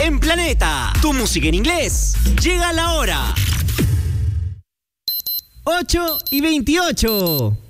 En Planeta, tu música en inglés. Llega la hora. 8:28.